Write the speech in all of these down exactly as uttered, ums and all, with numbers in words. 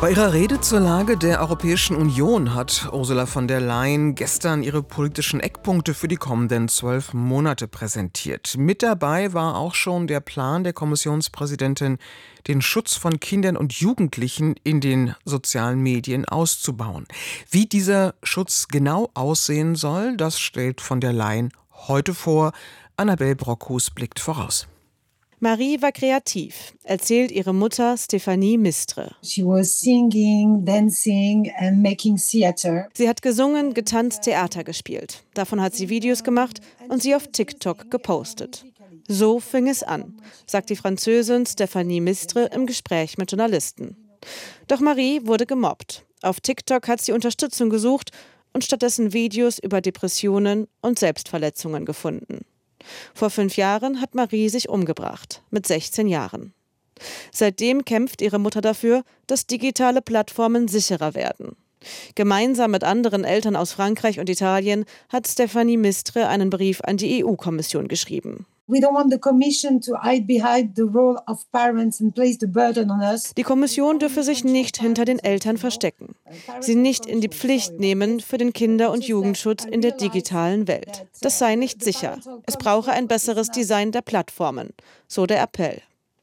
Bei ihrer Rede zur Lage der Europäischen Union hat Ursula von der Leyen gestern ihre politischen Eckpunkte für die kommenden zwölf Monate präsentiert. Mit dabei war auch schon der Plan der Kommissionspräsidentin, den Schutz von Kindern und Jugendlichen in den sozialen Medien auszubauen. Wie dieser Schutz genau aussehen soll, das stellt von der Leyen heute vor. Annabel Brockhus blickt voraus. Marie war kreativ, erzählt ihre Mutter Stefanie Mistre. She was singing, dancing and making theater. Sie hat gesungen, getanzt, Theater gespielt. Davon hat sie Videos gemacht und sie auf TikTok gepostet. So fing es an, sagt die Französin Stefanie Mistre im Gespräch mit Journalisten. Doch Marie wurde gemobbt. Auf TikTok hat sie Unterstützung gesucht und stattdessen Videos über Depressionen und Selbstverletzungen gefunden. Vor fünf Jahren hat Marie sich umgebracht, mit sechzehn Jahren. Seitdem kämpft ihre Mutter dafür, dass digitale Plattformen sicherer werden. Gemeinsam mit anderen Eltern aus Frankreich und Italien hat Stefanie Mistre einen Brief an die E U-Kommission geschrieben. We don't want the Commission to hide behind the role of parents and place the burden on us. Die Kommission dürfe sich nicht hinter den Eltern verstecken, sie nicht in die Pflicht nehmen für den Kinder- und Jugendschutz in der digitalen Welt. Das sei nicht sicher. Es brauche ein besseres Design der Plattformen, so der Appell.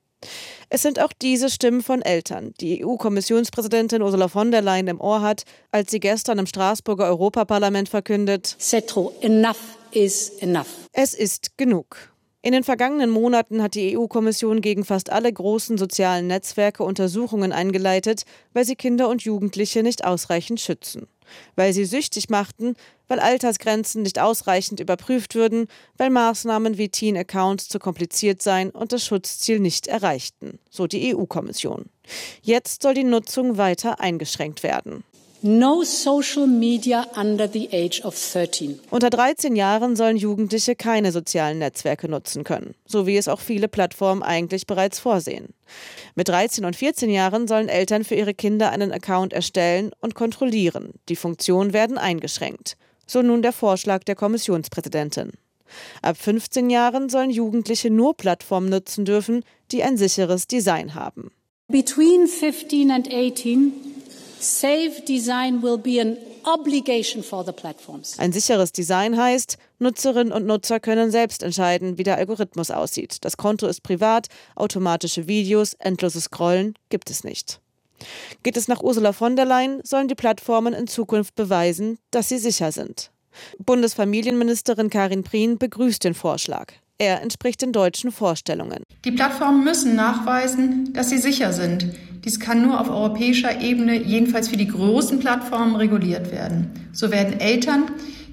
Es sind auch diese Stimmen von Eltern, die E U-Kommissionspräsidentin Ursula von der Leyen im Ohr hat, als sie gestern im Straßburger Europaparlament verkündet: C'est trop. Enough is enough. Es ist genug. In den vergangenen Monaten hat die E U-Kommission gegen fast alle großen sozialen Netzwerke Untersuchungen eingeleitet, weil sie Kinder und Jugendliche nicht ausreichend schützen. Weil sie süchtig machten, weil Altersgrenzen nicht ausreichend überprüft würden, weil Maßnahmen wie Teen-Accounts zu kompliziert seien und das Schutzziel nicht erreichten, so die E U-Kommission. Jetzt soll die Nutzung weiter eingeschränkt werden. No social media under the age of thirteen. Unter dreizehn Jahren sollen Jugendliche keine sozialen Netzwerke nutzen können, so wie es auch viele Plattformen eigentlich bereits vorsehen. Mit dreizehn und vierzehn Jahren sollen Eltern für ihre Kinder einen Account erstellen und kontrollieren. Die Funktionen werden eingeschränkt. So nun der Vorschlag der Kommissionspräsidentin. Ab fünfzehn Jahren sollen Jugendliche nur Plattformen nutzen dürfen, die ein sicheres Design haben. Between fifteen and eighteen, safe design will be an obligation for the platforms. Ein sicheres Design heißt, Nutzerinnen und Nutzer können selbst entscheiden, wie der Algorithmus aussieht. Das Konto ist privat, automatische Videos, endloses Scrollen gibt es nicht. Geht es nach Ursula von der Leyen, sollen die Plattformen in Zukunft beweisen, dass sie sicher sind. Bundesfamilienministerin Karin Prien begrüßt den Vorschlag. Er entspricht den deutschen Vorstellungen. Die Plattformen müssen nachweisen, dass sie sicher sind. Dies kann nur auf europäischer Ebene, jedenfalls für die großen Plattformen, reguliert werden. So werden Eltern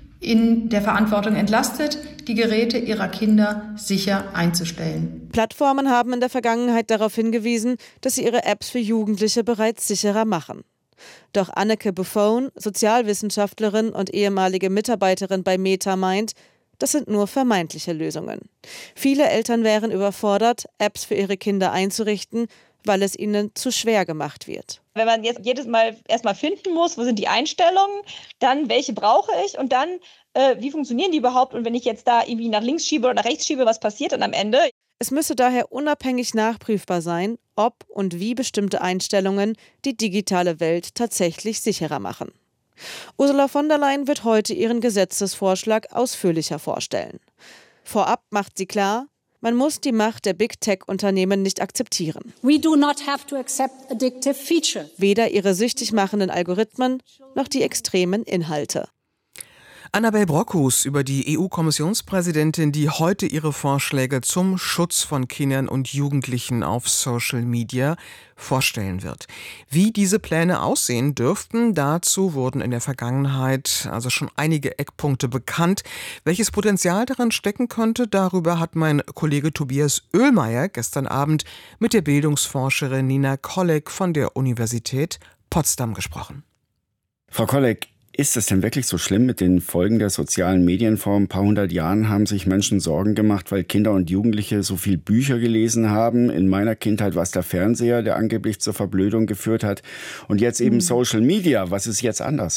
in der Verantwortung entlastet, die Geräte ihrer Kinder sicher einzustellen. Plattformen haben in der Vergangenheit darauf hingewiesen, dass sie ihre Apps für Jugendliche bereits sicherer machen. Doch Anneke Buffon, Sozialwissenschaftlerin und ehemalige Mitarbeiterin bei Meta, meint, das sind nur vermeintliche Lösungen. Viele Eltern wären überfordert, Apps für ihre Kinder einzurichten, weil es ihnen zu schwer gemacht wird. Wenn man jetzt jedes Mal erstmal finden muss, wo sind die Einstellungen, dann welche brauche ich und dann, äh, wie funktionieren die überhaupt? Und wenn ich jetzt da irgendwie nach links schiebe oder nach rechts schiebe, was passiert dann am Ende? Es müsse daher unabhängig nachprüfbar sein, ob und wie bestimmte Einstellungen die digitale Welt tatsächlich sicherer machen. Ursula von der Leyen wird heute ihren Gesetzesvorschlag ausführlicher vorstellen. Vorab macht sie klar, man muss die Macht der Big-Tech-Unternehmen nicht akzeptieren. We do not have to accept addictive feature. Weder ihre süchtig machenden Algorithmen noch die extremen Inhalte. Annabel Brockhus über die E U-Kommissionspräsidentin, die heute ihre Vorschläge zum Schutz von Kindern und Jugendlichen auf Social Media vorstellen wird. Wie diese Pläne aussehen dürften, dazu wurden in der Vergangenheit also schon einige Eckpunkte bekannt. Welches Potenzial darin stecken könnte, darüber hat mein Kollege Tobias Oehlmeier gestern Abend mit der Bildungsforscherin Nina Kolleg von der Universität Potsdam gesprochen. Frau Kolleg, ist es denn wirklich so schlimm mit den Folgen der sozialen Medien? Vor ein paar hundert Jahren haben sich Menschen Sorgen gemacht, weil Kinder und Jugendliche so viel Bücher gelesen haben. In meiner Kindheit war es der Fernseher, der angeblich zur Verblödung geführt hat. Und jetzt eben mhm. Social Media. Was ist jetzt anders?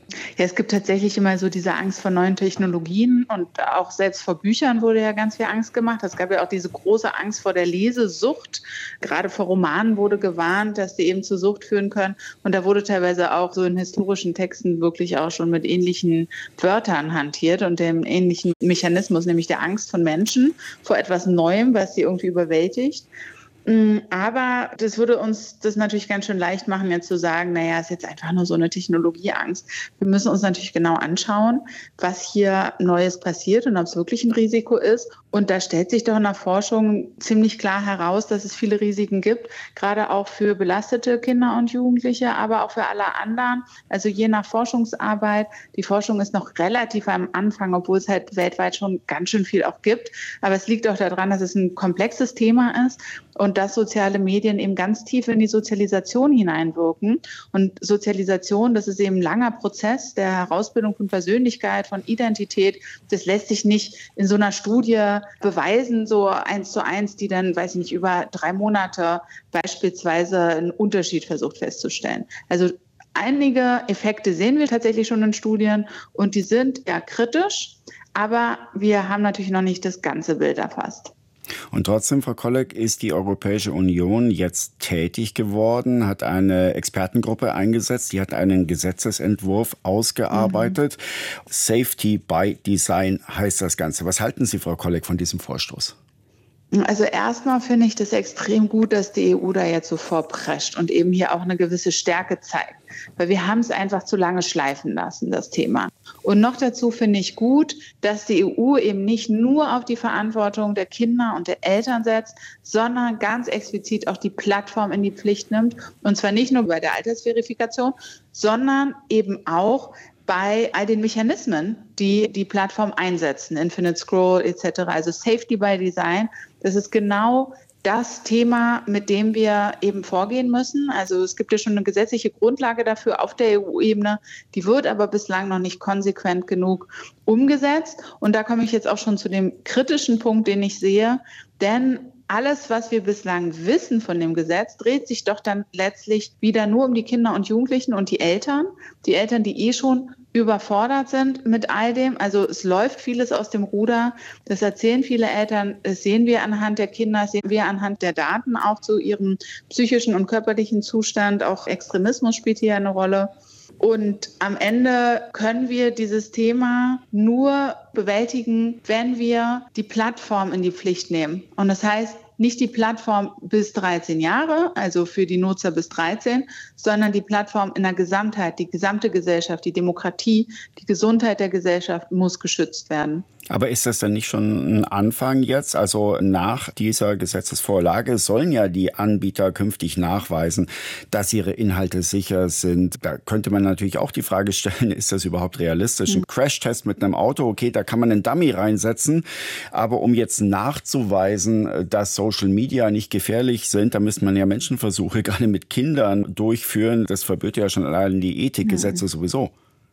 Ja, es gibt tatsächlich immer so diese Angst vor neuen Technologien und auch selbst vor Büchern wurde ja ganz viel Angst gemacht. Es gab ja auch diese große Angst vor der Lesesucht. Gerade vor Romanen wurde gewarnt, dass die eben zur Sucht führen können. Und da wurde teilweise auch so in historischen Texten wirklich auch schon mit ähnlichen Wörtern hantiert und dem ähnlichen Mechanismus, nämlich der Angst von Menschen vor etwas Neuem, was sie irgendwie überwältigt. Aber das würde uns das natürlich ganz schön leicht machen, jetzt zu sagen, naja, ist jetzt einfach nur so eine Technologieangst. Wir müssen uns natürlich genau anschauen, was hier Neues passiert und ob es wirklich ein Risiko ist. Und da stellt sich doch in der Forschung ziemlich klar heraus, dass es viele Risiken gibt, gerade auch für belastete Kinder und Jugendliche, aber auch für alle anderen. Also je nach Forschungsarbeit. Die Forschung ist noch relativ am Anfang, obwohl es halt weltweit schon ganz schön viel auch gibt. Aber es liegt auch daran, dass es ein komplexes Thema ist. Und dass soziale Medien eben ganz tief in die Sozialisation hineinwirken. Und Sozialisation, das ist eben ein langer Prozess der Herausbildung von Persönlichkeit, von Identität. Das lässt sich nicht in so einer Studie beweisen, so eins zu eins, die dann, weiß ich nicht, über drei Monate beispielsweise einen Unterschied versucht festzustellen. Also einige Effekte sehen wir tatsächlich schon in Studien und die sind ja kritisch, aber wir haben natürlich noch nicht das ganze Bild erfasst. Und trotzdem, Frau Kolleg, ist die Europäische Union jetzt tätig geworden, hat eine Expertengruppe eingesetzt, die hat einen Gesetzesentwurf ausgearbeitet. Mhm. Safety by Design heißt das Ganze. Was halten Sie, Frau Kolleg, von diesem Vorstoß? Also erstmal finde ich das extrem gut, dass die E U da jetzt so vorprescht und eben hier auch eine gewisse Stärke zeigt. Weil wir haben es einfach zu lange schleifen lassen, das Thema. Und noch dazu finde ich gut, dass die E U eben nicht nur auf die Verantwortung der Kinder und der Eltern setzt, sondern ganz explizit auch die Plattform in die Pflicht nimmt. Und zwar nicht nur bei der Altersverifikation, sondern eben auch bei all den Mechanismen, die die Plattform einsetzen, Infinite Scroll et cetera. Also Safety by Design, das ist genau das Thema, mit dem wir eben vorgehen müssen. Also es gibt ja schon eine gesetzliche Grundlage dafür auf der E U-Ebene, die wird aber bislang noch nicht konsequent genug umgesetzt. Und da komme ich jetzt auch schon zu dem kritischen Punkt, den ich sehe, denn alles, was wir bislang wissen von dem Gesetz, dreht sich doch dann letztlich wieder nur um die Kinder und Jugendlichen und die Eltern. Die Eltern, die eh schon überfordert sind mit all dem. Also es läuft vieles aus dem Ruder. Das erzählen viele Eltern. Das sehen wir anhand der Kinder, das sehen wir anhand der Daten auch zu ihrem psychischen und körperlichen Zustand. Auch Extremismus spielt hier eine Rolle. Und am Ende können wir dieses Thema nur bewältigen, wenn wir die Plattform in die Pflicht nehmen. Und das heißt, nicht die Plattform bis dreizehn Jahre, also für die Nutzer bis dreizehn, sondern die Plattform in der Gesamtheit, die gesamte Gesellschaft, die Demokratie, die Gesundheit der Gesellschaft muss geschützt werden. Aber ist das denn nicht schon ein Anfang jetzt? Also nach dieser Gesetzesvorlage sollen ja die Anbieter künftig nachweisen, dass ihre Inhalte sicher sind. Da könnte man natürlich auch die Frage stellen, ist das überhaupt realistisch? Ein Crashtest mit einem Auto, okay, da kann man einen Dummy reinsetzen. Aber um jetzt nachzuweisen, dass Social Media nicht gefährlich sind, da müsste man ja Menschenversuche gerade mit Kindern durchführen. Das verbirgt ja schon allein die Ethikgesetze sowieso.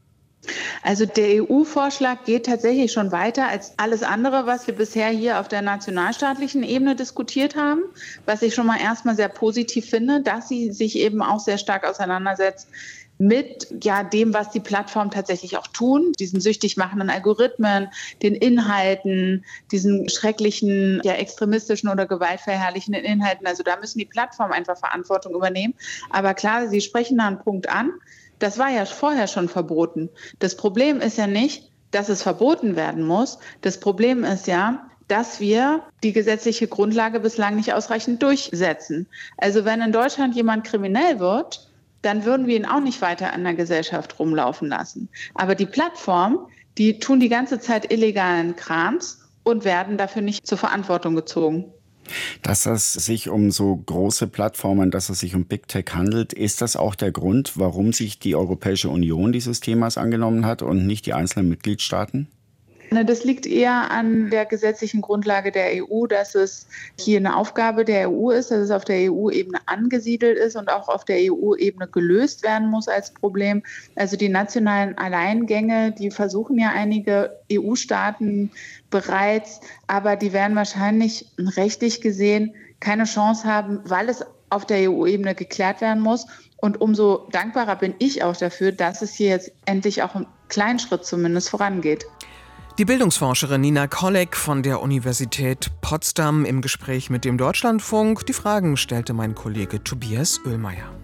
Also der E U-Vorschlag geht tatsächlich schon weiter als alles andere, was wir bisher hier auf der nationalstaatlichen Ebene diskutiert haben, was ich schon mal erstmal sehr positiv finde, dass sie sich eben auch sehr stark auseinandersetzt mit ja, dem, was die Plattformen tatsächlich auch tun, diesen süchtig machenden Algorithmen, den Inhalten, diesen schrecklichen, ja, extremistischen oder gewaltverherrlichenden Inhalten. Also da müssen die Plattformen einfach Verantwortung übernehmen. Aber klar, Sie sprechen da einen Punkt an. Das war ja vorher schon verboten. Das Problem ist ja nicht, dass es verboten werden muss. Das Problem ist ja, dass wir die gesetzliche Grundlage bislang nicht ausreichend durchsetzen. Also wenn in Deutschland jemand kriminell wird, dann würden wir ihn auch nicht weiter in der Gesellschaft rumlaufen lassen. Aber die Plattformen, die tun die ganze Zeit illegalen Krams und werden dafür nicht zur Verantwortung gezogen. Dass es sich um so große Plattformen, dass es sich um Big Tech handelt, ist das auch der Grund, warum sich die Europäische Union dieses Themas angenommen hat und nicht die einzelnen Mitgliedstaaten? Das liegt eher an der gesetzlichen Grundlage der E U, dass es hier eine Aufgabe der E U ist, dass es auf der E U-Ebene angesiedelt ist und auch auf der E U-Ebene gelöst werden muss als Problem. Also die nationalen Alleingänge, die versuchen ja einige E U-Staaten bereits, aber die werden wahrscheinlich rechtlich gesehen keine Chance haben, weil es auf der E U-Ebene geklärt werden muss. Und umso dankbarer bin ich auch dafür, dass es hier jetzt endlich auch einen kleinen Schritt zumindest vorangeht. Die Bildungsforscherin Nina Kolleg von der Universität Potsdam im Gespräch mit dem Deutschlandfunk. Die Fragen stellte mein Kollege Tobias Oehlmeier.